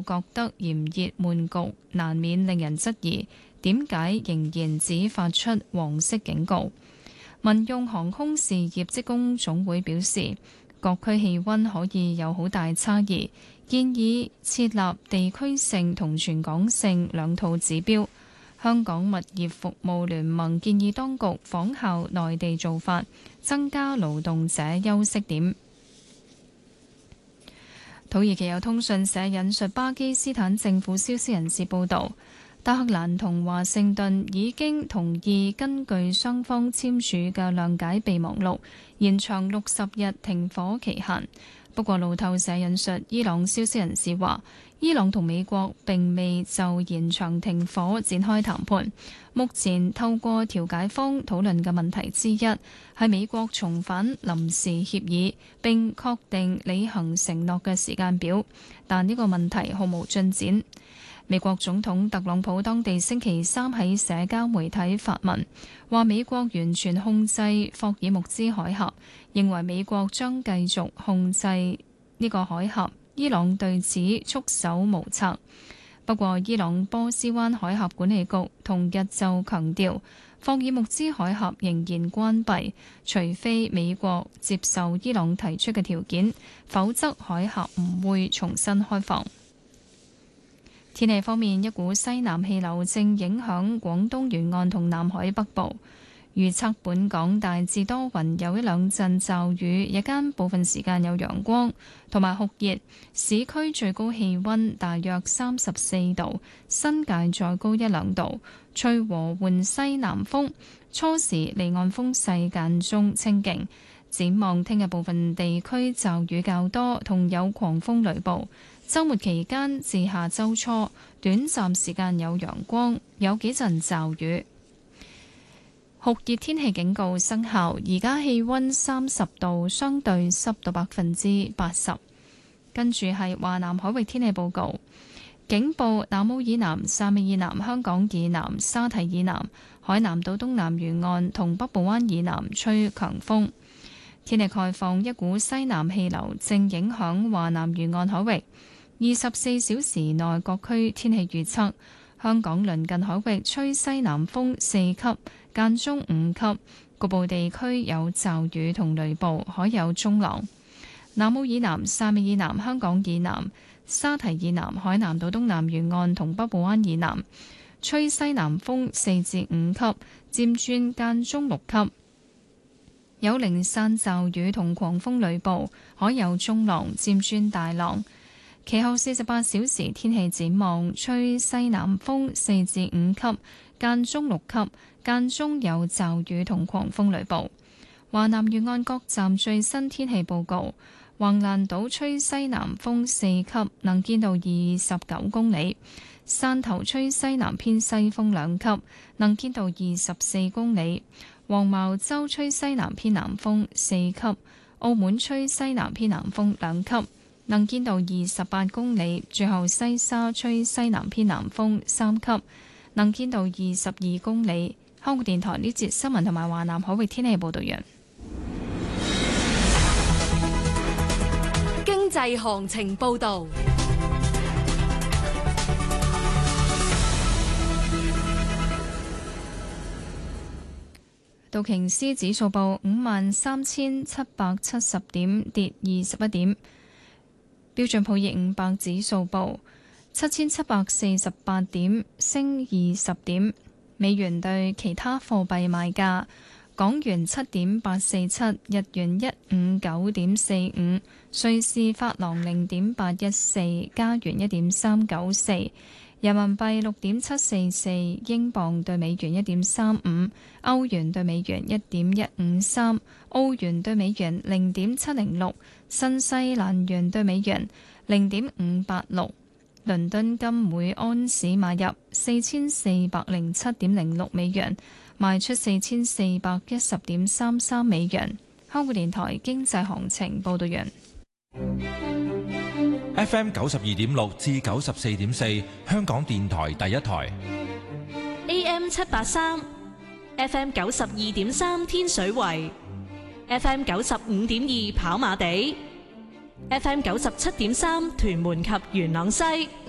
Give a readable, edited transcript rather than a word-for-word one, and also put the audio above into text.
友覺得炎熱悶局，難免令人質疑點解仍然只發出黃色警告。民用航空事業職工總會表示，各區氣溫可以有好大差異，建議設立地區性同全港性兩套指標。香港物業服務聯盟建議當局仿效內地做法，增加勞動者休息點。土耳其有通訊社引述巴基斯坦政府消息人士報導，德黑蘭同華盛頓已經同意根據雙方簽署嘅諒解備忘錄，延長60日停火期限。不過路透社引述伊朗消息人士話，伊朗同美國並未就延長停火展開談判。目前透過調解方討論嘅問題之一係美國重返臨時協議並確定履行承諾嘅時間表，但呢個問題毫無進展。美國總統特朗普當地星期三喺社交媒體發文，話美國完全控制霍爾木茲海峽，認為美國將繼續控制呢個海峽。伊朗對此束手無策。不過，伊朗波斯灣海峽管理局同日就強調，霍爾木茲海峽仍然關閉，除非美國接受伊朗提出嘅條件，否則海峽唔會重新開放。天氣方面，一股西南氣流正影響廣東沿岸同南海北部。預測本港大致多雲，有一兩陣驟雨，日間部分時間有陽光同埋酷熱。市區最高氣溫大約34度，新界再高一兩度。吹和緩西南風，初時離岸風勢間中清勁。展望聽日部分地區驟雨較多，同有狂風雷暴。週末期間至下週初，短暫時間有陽光，有幾陣驟雨。酷熱天氣警告生效，而家氣溫30度，相對濕度80%。跟住係華南海域天氣報告，警報南澳以南、汕尾以南、香港以南、沙堤以南、海南島東南沿岸同北部灣以南吹強風。天氣概況，一股西南氣流正影響華南沿岸海域。24小時內各區天氣預測：香港鄰近海域吹西南風4級，間中5級，局部地區有驟雨同雷暴，海有中浪。南澳以南、汕尾以南、香港以南、沙堤以南、海南島東南沿岸同北部灣以南吹西南風4至5級，漸轉間中6級，有零散驟雨同狂風雷暴，海有中浪，漸轉大浪。其後48小時天氣展望，吹西南風4至5級，間中6級，間中有驟雨同狂風雷暴。華南沿岸各站最新天氣報告：橫瀾島吹西南風4級，能見度29公里；汕頭吹西南偏西風2級，能見度24公里；黃茅洲吹西南偏南風4級；澳門吹西南偏南風2級，能見度28公里。最後西沙吹西南偏南風3級，能見度22公里。香港電台呢節新聞同埋華南海域天氣報道完。 經濟行情報道。 道瓊斯指數報53,770點，跌21點。標準普爾500指數報7,748點，升20點。美元對其他貨幣賣價：港元7.847，日元159.45，瑞士法郎0.814，加元1.394，人民幣6.744，英鎊對美元1.35，歐元對美元1.153，澳元對美元0.706，新西蘭元對美元0.586。倫敦金每安士買入4407.06美元，賣出4410.33美元。香港電台經濟行情報道完。 FM 92.6至94.4，香港電台第一台。 AM 783 ，FM 92.3天水圍，FM 95.2跑馬地，FM 97.3屯門及元朗西